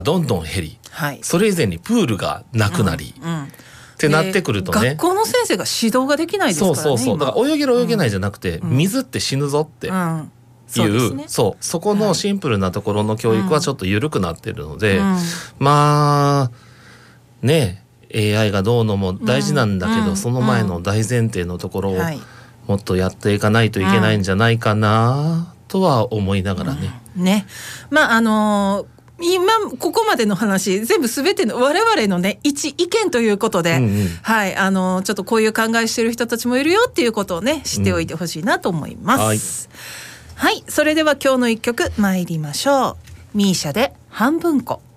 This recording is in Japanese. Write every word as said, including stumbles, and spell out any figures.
どんどん減り、 はい、 それ以前にプールがなくなり、うんうん、ってなってくるとね、 学校の先生が指導ができないですからね。 そうそうそう、だから泳げる泳げないじゃなくて、うん、水って死ぬぞっていう、うんそうですね、そう、そこのシンプルなところの教育はちょっと緩くなってるので、うん、まあね エーアイ がどうのも大事なんだけど、うんうん、その前の大前提のところをもっとやっていかないといけないんじゃないかなとは思いながらね、 うん、ね、まああのー今ここまでの話全部すべての我々のね一意見ということで、うんうん、はいあのちょっとこういう考えしてる人たちもいるよっていうことをね知っておいてほしいなと思います、うん、はい、はい、それでは今日の一曲参りましょう。ミーシャで半分こ。